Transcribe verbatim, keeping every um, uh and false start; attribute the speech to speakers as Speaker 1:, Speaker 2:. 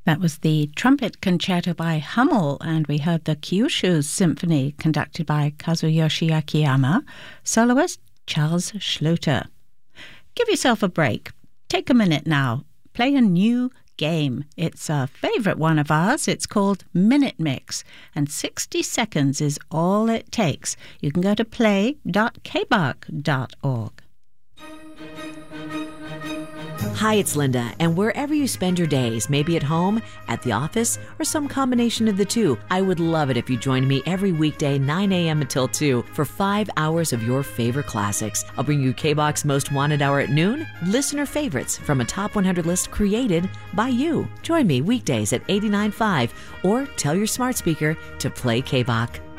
Speaker 1: That was the Trumpet Concerto by Hummel, and we heard the Kyushu Symphony conducted by Kazuyoshi Akiyama, soloist Charles Schluter. Give yourself a break. Take a minute now. Play a new game. It's a favorite one of ours. It's called Minute Mix, and sixty seconds is all it takes. You can go to play dot k b a k dot org.
Speaker 2: Hi, it's Linda, and wherever you spend your days, maybe at home, at the office, or some combination of the two, I would love it if you joined me every weekday nine a.m. until two for five hours of your favorite classics. I'll bring you K B O K's Most Wanted Hour at noon, listener favorites from a top one hundred list created by you. Join me weekdays at eighty-nine point five or tell your smart speaker to play K B O K.